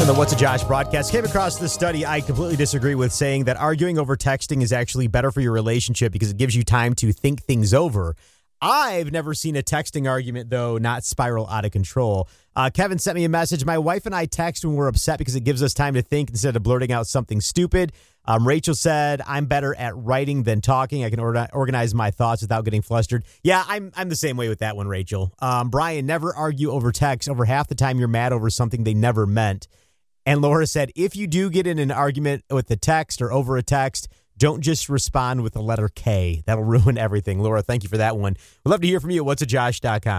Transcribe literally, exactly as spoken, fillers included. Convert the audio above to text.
In the What's a Josh broadcast, came across this study I completely disagree with, saying that arguing over texting is actually better for your relationship because it gives you time to think things over. I've never seen a texting argument, though, not spiral out of control. Uh, Kevin sent me a message. My wife and I text when we're upset because it gives us time to think instead of blurting out something stupid. Um, Rachel said, I'm better at writing than talking. I can or- organize my thoughts without getting flustered. Yeah, I'm I'm the same way with that one, Rachel. Um, Brian, never argue over text. Over half the time you're mad over something they never meant. And Laura said, if you do get in an argument with the text or over a text, don't just respond with the letter K. That'll ruin everything. Laura, thank you for that one. We'd love to hear from you at what's a josh dot com.